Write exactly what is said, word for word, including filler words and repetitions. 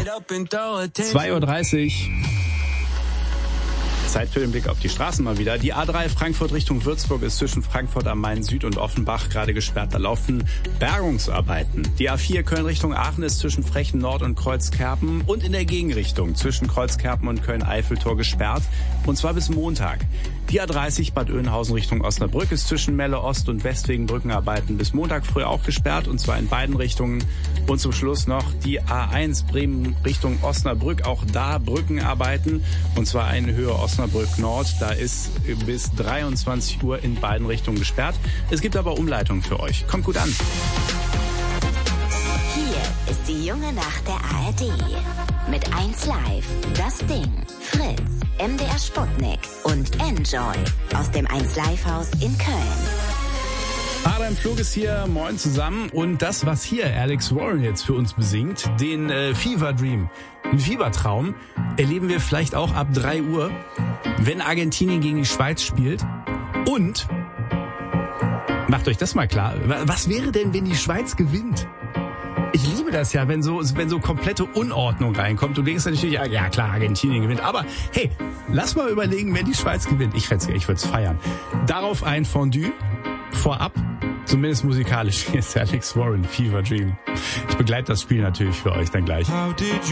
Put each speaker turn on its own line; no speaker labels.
zwei Uhr dreißig. Zeit für den Blick auf die Straßen mal wieder. Die A drei Frankfurt Richtung Würzburg ist zwischen Frankfurt am Main Süd und Offenbach gerade gesperrt. Da laufen Bergungsarbeiten. Die A vier Köln Richtung Aachen ist zwischen Frechen Nord und Kreuzkerpen und in der Gegenrichtung zwischen Kreuzkerpen und Köln-Eiffeltor gesperrt. Und zwar bis Montag. Die A dreißig Bad Oeynhausen Richtung Osnabrück ist zwischen Melle Ost und West wegen Brückenarbeiten bis Montag früh auch gesperrt, und zwar in beiden Richtungen. Und zum Schluss noch die A eins Bremen Richtung Osnabrück. Auch da Brückenarbeiten, und zwar in Höhe Osnabrück Nord. Da ist bis dreiundzwanzig Uhr in beiden Richtungen gesperrt. Es gibt aber Umleitungen für euch. Kommt gut an.
Hier ist die junge Nacht der A R D. Mit eins Live, Das Ding, Fritz, M D R Sputnik und Enjoy aus dem eins Live Haus in Köln.
Adam Flug ist hier, moin zusammen. Und das, was hier Alex Warren jetzt für uns besingt, den äh, Fever Dream, den Fiebertraum, erleben wir vielleicht auch ab drei Uhr, wenn Argentinien gegen die Schweiz spielt. Und, macht euch das mal klar, was wäre denn, wenn die Schweiz gewinnt? Ich liebe das ja, wenn so, wenn so komplette Unordnung reinkommt. Du denkst natürlich, ja, ja klar, Argentinien gewinnt. Aber hey, lass mal überlegen, wenn die Schweiz gewinnt. Ich fänd's, ich würde es feiern. Darauf ein Fondue vorab, zumindest musikalisch. Hier ist Alex Warren, Fever Dream. Ich begleite das Spiel natürlich für euch dann gleich.